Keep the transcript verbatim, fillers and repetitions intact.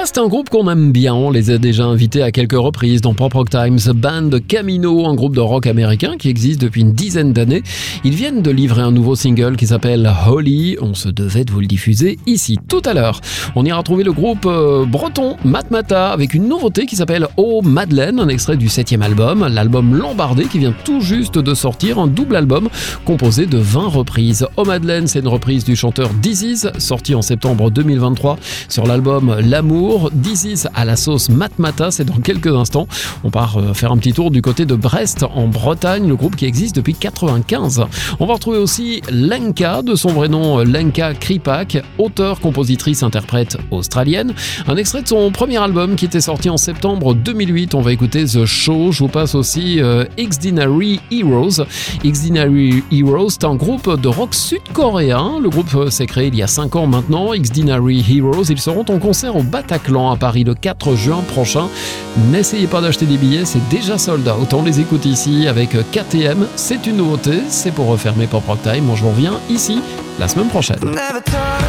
C'est un groupe qu'on aime bien, on les a déjà invités à quelques reprises dans Pop Rock Times. Band Camino, un groupe de rock américain qui existe depuis une dizaine d'années. Ils viennent de livrer un nouveau single qui s'appelle Holy. On se devait de vous le diffuser ici tout à l'heure. On ira trouver le groupe euh, breton Matmata avec une nouveauté qui s'appelle Oh Madeleine, un extrait du septième album, l'album Lombardé qui vient tout juste de sortir, un double album composé de vingt reprises. Oh Madeleine, c'est une reprise du chanteur Disease, sorti en septembre deux mille vingt-trois sur l'album L'amour. Disease à la sauce Matmata, c'est dans quelques instants. On part faire un petit tour du côté de Brest en Bretagne, le groupe qui existe depuis quatre-vingt-quinze. On va retrouver aussi Lenka, de son vrai nom Lenka Kripak, auteure, compositrice, interprète australienne. Un extrait de son premier album qui était sorti en septembre deux mille huit. On va écouter The Show. Je vous passe aussi euh, Exdinary Heroes. Exdinary Heroes, c'est un groupe de rock sud-coréen. Le groupe s'est créé il y a cinq ans maintenant. Exdinary Heroes, ils seront en concert au Bataclan à Paris le quatre juin prochain. N'essayez pas d'acheter des billets, c'est déjà sold out. On les écoute ici avec K T M. C'est une nouveauté, c'est pour refermer Pop Rock Time. Moi je vous reviens ici la semaine prochaine.